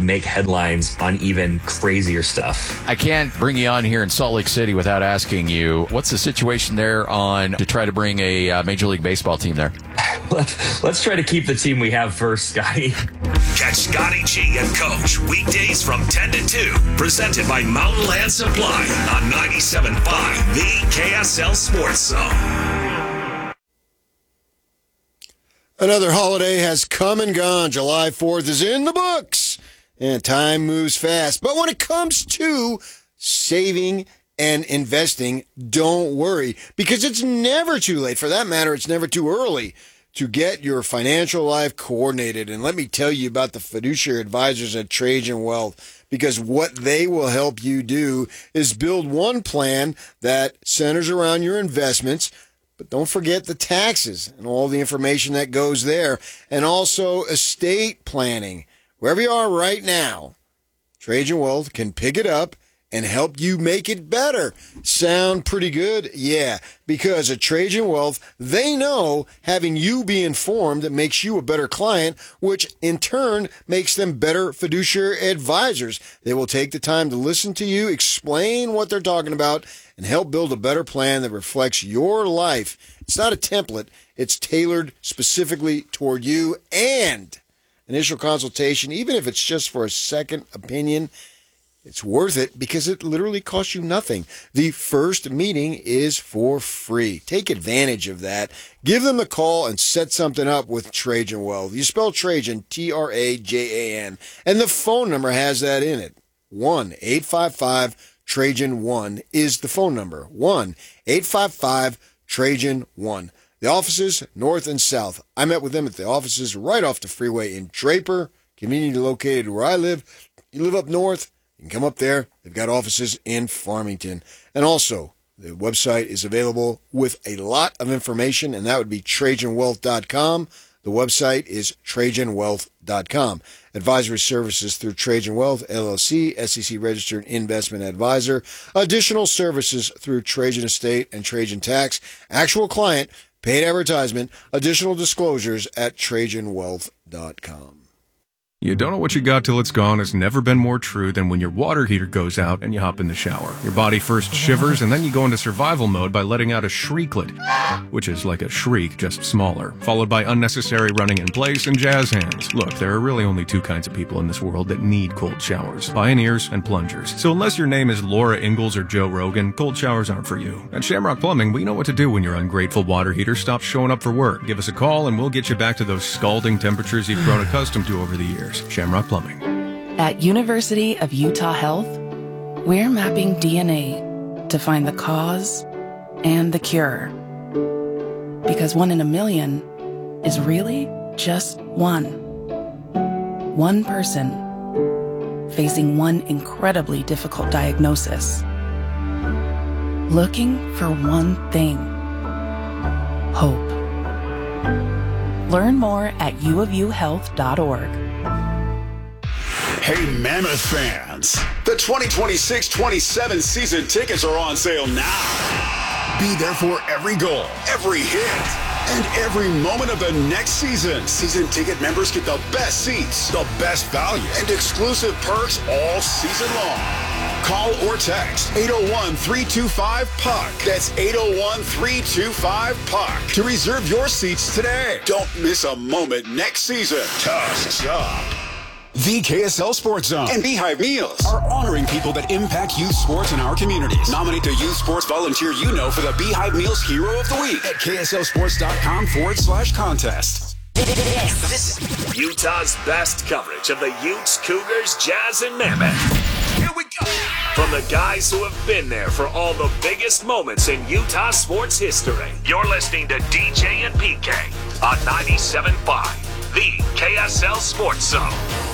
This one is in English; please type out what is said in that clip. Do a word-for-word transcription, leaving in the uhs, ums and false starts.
make headlines on even crazier stuff. I can't bring you on here in Salt Lake City without asking you, what's the situation there on to try to bring a uh, Major League Baseball team there? Let's try to keep the team we have first, Scotty. Catch Scotty G and Coach weekdays from ten to two. Presented by Mountain Land Supply on ninety-seven point five, the K S L Sports Zone. Another holiday has come and gone. July fourth is in the books, and time moves fast. But when it comes to saving and investing, don't worry, because it's never too late. For that matter, it's never too early to get your financial life coordinated. And let me tell you about the fiduciary advisors at Trajan Wealth, because what they will help you do is build one plan that centers around your investments, but don't forget the taxes and all the information that goes there, and also estate planning. Wherever you are right now, Trajan Wealth can pick it up and help you make it better. Sound pretty good? Yeah, because at Trajan Wealth, they know having you be informed that makes you a better client, which in turn makes them better fiduciary advisors. They will take the time to listen to you, explain what they're talking about, and help build a better plan that reflects your life. It's not a template. It's tailored specifically toward you, and initial consultation, even if it's just for a second opinion, it's worth it because it literally costs you nothing. The first meeting is for free. Take advantage of that. Give them a call and set something up with Trajan Wealth. You spell Trajan, T R A J A N, and the phone number has that in it. one eight five five Trajan one is the phone number. one eight five five Trajan one. The offices, north and south. I met with them at the offices right off the freeway in Draper, conveniently located where I live. You live up north, you can come up there. They've got offices in Farmington. And also, the website is available with a lot of information, and that would be Trajan Wealth dot com. The website is Trajan Wealth dot com. Advisory services through Trajan Wealth, L L C, S E C registered investment advisor. Additional services through Trajan Estate and Trajan Tax. Actual client, paid advertisement. Additional disclosures at Trajan Wealth dot com. You don't know what you got till it's gone has never been more true than when your water heater goes out and you hop in the shower. Your body first shivers and then you go into survival mode by letting out a shrieklet, which is like a shriek, just smaller, followed by unnecessary running in place and jazz hands. Look, there are really only two kinds of people in this world that need cold showers, pioneers and plungers. So unless your name is Laura Ingalls or Joe Rogan, cold showers aren't for you. At Shamrock Plumbing, we know what to do when your ungrateful water heater stops showing up for work. Give us a call and we'll get you back to those scalding temperatures you've grown accustomed to over the years. Shamrock Plumbing. At University of Utah Health, we're mapping D N A to find the cause and the cure. Because one in a million is really just one. One person facing one incredibly difficult diagnosis. Looking for one thing. Hope. Learn more at u of u health dot org. Hey, Mammoth fans, the twenty twenty-six twenty-seven season tickets are on sale now. Be there for every goal, every hit, and every moment of the next season. Season ticket members get the best seats, the best value, and exclusive perks all season long. Call or text eight oh one, three two five, P U C K. That's eight oh one, three two five, P U C K to reserve your seats today. Don't miss a moment next season. Tusks up. The K S L Sports Zone and Beehive Meals are honoring people that impact youth sports in our communities. Nominate the youth sports volunteer you know for the Beehive Meals Hero of the Week at kslsports.com forward slash contest. This is Utah's best coverage of the Utes, Cougars, Jazz, and Mammoth. Here we go. From the guys who have been there for all the biggest moments in Utah sports history. You're listening to D J and P K on ninety-seven point five, the K S L Sports Zone.